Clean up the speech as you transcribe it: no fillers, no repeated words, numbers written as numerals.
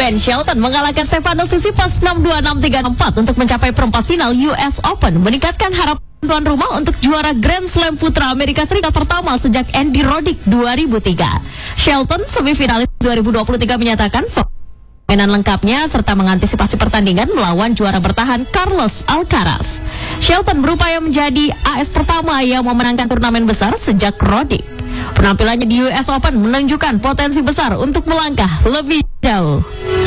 Ben Shelton mengalahkan Stefanos Tsitsipas 6-2, 6-3, 6-4 untuk mencapai perempat final US Open, meningkatkan harapan tuan rumah untuk juara Grand Slam Putra Amerika Serikat pertama sejak Andy Roddick 2003. Shelton, semifinalis 2023, menyatakan permainan lengkapnya serta mengantisipasi pertandingan melawan juara bertahan Carlos Alcaraz. Shelton berupaya menjadi AS pertama yang memenangkan turnamen besar sejak Roddick. Penampilannya di US Open menunjukkan potensi besar untuk melangkah lebih jauh.